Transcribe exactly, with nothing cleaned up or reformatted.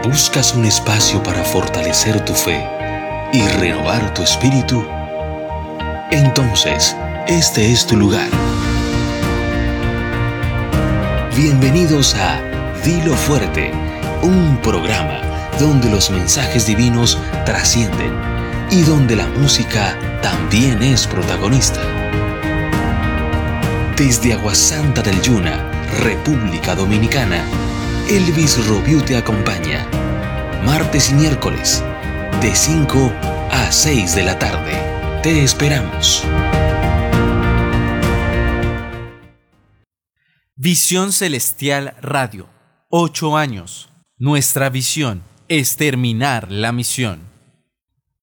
¿Buscas un espacio para fortalecer tu fe y renovar tu espíritu? Entonces, este es tu lugar. Bienvenidos a Dilo Fuerte, un programa donde los mensajes divinos trascienden y donde la música también es protagonista. Desde Aguasanta del Yuna, República Dominicana, Elvis Robiu te acompaña, martes y miércoles, de cinco a seis de la tarde. Te esperamos. Visión Celestial Radio. Ocho años. Nuestra visión es terminar la misión.